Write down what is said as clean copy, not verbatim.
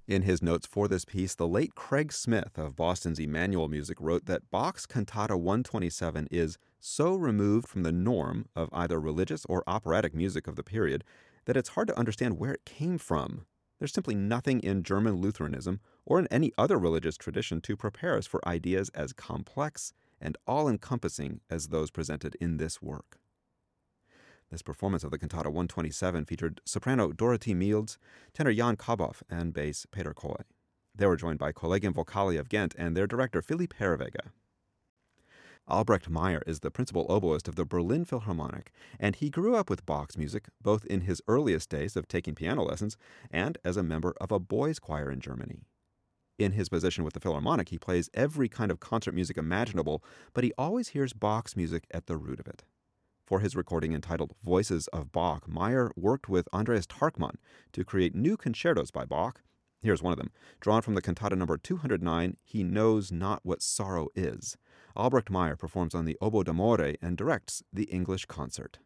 In his notes for this piece, the late Craig Smith of Boston's Emmanuel Music wrote that Bach's Cantata 127 is so removed from the norm of either religious or operatic music of the period that it's hard to understand where it came from. There's simply nothing in German Lutheranism or in any other religious tradition to prepare us for ideas as complex and all-encompassing as those presented in this work. This performance of the Cantata 127 featured soprano Dorothee Mields, tenor Jan Kaboff, and bass Peter Koy. They were joined by Collegium Vocali of Ghent and their director Philipp Herreweghe. Albrecht Meyer is the principal oboist of the Berlin Philharmonic, and he grew up with Bach's music both in his earliest days of taking piano lessons and as a member of a boys' choir in Germany. In his position with the Philharmonic, he plays every kind of concert music imaginable, but he always hears Bach's music at the root of it. For his recording entitled Voices of Bach, Meyer worked with Andreas Tarkman to create new concertos by Bach. Here's one of them, drawn from the cantata number 209, He Knows Not What Sorrow Is. Albrecht Meyer performs on the oboe d'amore and directs the English concert.